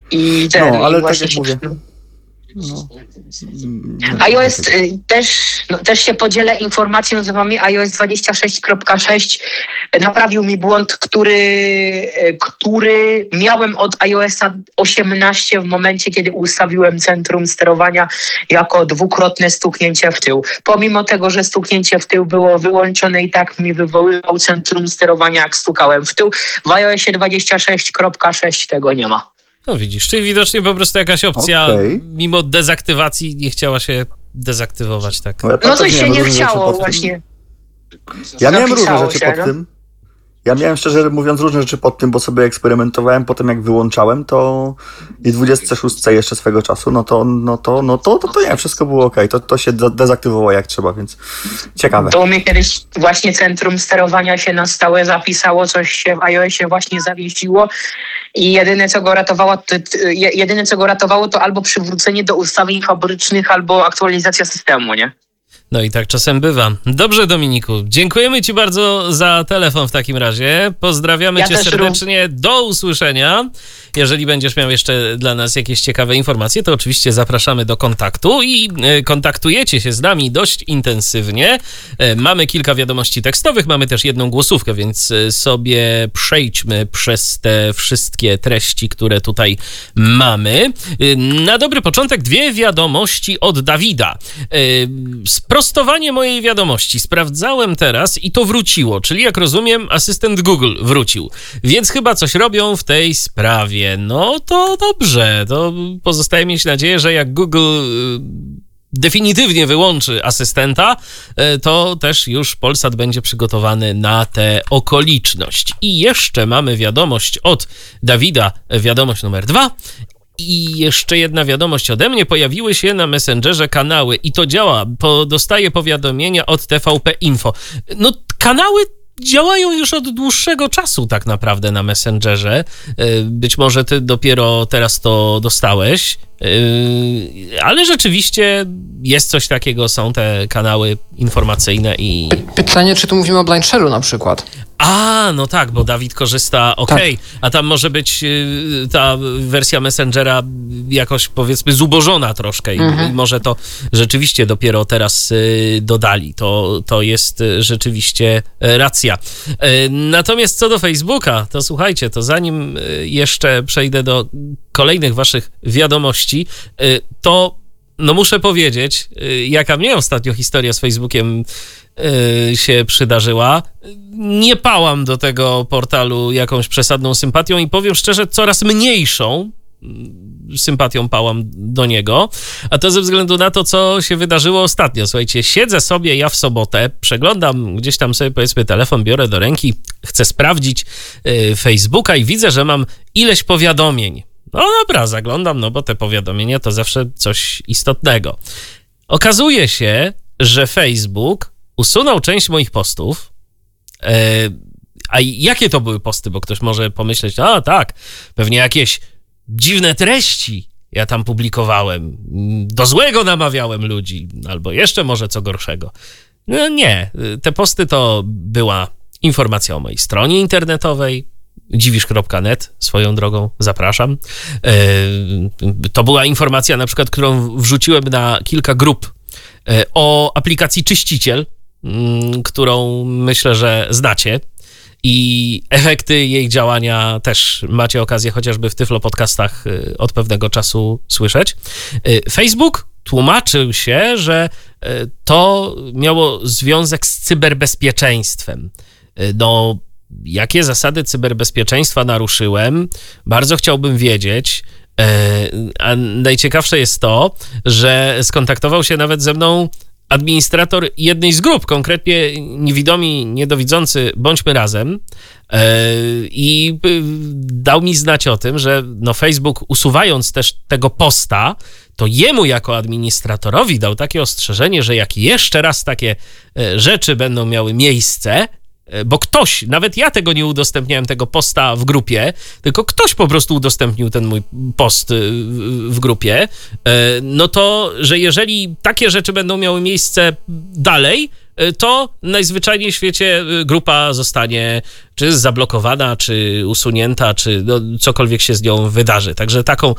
Ale tak jak mówię. No. iOS też się podzielę informacją z wami. iOS 26.6 naprawił mi błąd, który miałem od iOS-a 18 w momencie, kiedy ustawiłem centrum sterowania jako dwukrotne stuknięcie w tył. Pomimo tego, że stuknięcie w tył było wyłączone, i tak mi wywoływał centrum sterowania, jak stukałem w tył. W iOSie 26.6 tego nie ma. No widzisz, czyli widocznie po prostu jakaś opcja mimo dezaktywacji nie chciała się dezaktywować, tak? No coś się nie chciało właśnie. Ja miałem różne rzeczy pod tym. Ja miałem, szczerze mówiąc, różne rzeczy pod tym, bo sobie eksperymentowałem. Potem jak wyłączałem, to i 26 jeszcze swego czasu, to nie, wszystko było okej. To się dezaktywowało jak trzeba, więc ciekawe. To u mnie kiedyś właśnie centrum sterowania się na stałe zapisało, coś się w iOSie właśnie zawiesiło i jedyne co go ratowało, to albo przywrócenie do ustawień fabrycznych, albo aktualizacja systemu, nie? No i tak czasem bywa. Dobrze, Dominiku, dziękujemy ci bardzo za telefon w takim razie. Pozdrawiamy cię serdecznie. Do usłyszenia. Jeżeli będziesz miał jeszcze dla nas jakieś ciekawe informacje, to oczywiście zapraszamy do kontaktu i kontaktujecie się z nami dość intensywnie. Mamy kilka wiadomości tekstowych, mamy też jedną głosówkę, więc sobie przejdźmy przez te wszystkie treści, które tutaj mamy. Na dobry początek 2 wiadomości od Dawida. Sprostowanie mojej wiadomości. Sprawdzałem teraz i to wróciło, czyli jak rozumiem, asystent Google wrócił, więc chyba coś robią w tej sprawie. No to dobrze, to pozostaje mieć nadzieję, że jak Google definitywnie wyłączy asystenta, to też już Polsat będzie przygotowany na tę okoliczność. I jeszcze mamy wiadomość od Dawida, wiadomość numer 2. I jeszcze jedna wiadomość ode mnie. Pojawiły się na Messengerze kanały i to działa. Dostaję powiadomienia od TVP Info. No kanały działają już od dłuższego czasu tak naprawdę na Messengerze. Być może ty dopiero teraz to dostałeś, ale rzeczywiście jest coś takiego, są te kanały informacyjne i... Pytanie, czy tu mówimy o Blind Share'u na przykład? No tak, bo Dawid korzysta, okej. A tam może być ta wersja Messengera jakoś, powiedzmy, zubożona troszkę i może to rzeczywiście dopiero teraz dodali. To jest rzeczywiście racja. Natomiast co do Facebooka, to słuchajcie, to zanim jeszcze przejdę do kolejnych waszych wiadomości, to muszę powiedzieć, jaka mnie ostatnio historia z Facebookiem się przydarzyła. Nie pałam do tego portalu jakąś przesadną sympatią i powiem szczerze, coraz mniejszą sympatią pałam do niego, a to ze względu na to, co się wydarzyło ostatnio. Słuchajcie, siedzę sobie ja w sobotę, przeglądam gdzieś tam sobie, powiedzmy, telefon, biorę do ręki, chcę sprawdzić Facebooka i widzę, że mam ileś powiadomień. No dobra, zaglądam, bo te powiadomienia to zawsze coś istotnego. Okazuje się, że Facebook usunął część moich postów. A jakie to były posty? Bo ktoś może pomyśleć, tak, pewnie jakieś dziwne treści ja tam publikowałem, do złego namawiałem ludzi, albo jeszcze może co gorszego. No nie, te posty to była informacja o mojej stronie internetowej, dziwisz.net, swoją drogą, zapraszam. To była informacja na przykład, którą wrzuciłem na kilka grup o aplikacji Czyściciel, którą myślę, że znacie i efekty jej działania też macie okazję chociażby w Tyflo Podcastach od pewnego czasu słyszeć. Facebook tłumaczył się, że to miało związek z cyberbezpieczeństwem. Jakie zasady cyberbezpieczeństwa naruszyłem? Bardzo chciałbym wiedzieć. A najciekawsze jest to, że skontaktował się nawet ze mną administrator jednej z grup, konkretnie Niewidomi, Niedowidzący, Bądźmy Razem, i dał mi znać o tym, że Facebook, usuwając też tego posta, to jemu jako administratorowi dał takie ostrzeżenie, że jak jeszcze raz takie rzeczy będą miały miejsce, bo ktoś, nawet ja tego nie udostępniałem, tego posta w grupie, tylko ktoś po prostu udostępnił ten mój post w grupie, no to, że jeżeli takie rzeczy będą miały miejsce dalej, to najzwyczajniej w świecie grupa zostanie czy zablokowana, czy usunięta, czy cokolwiek się z nią wydarzy. Także taką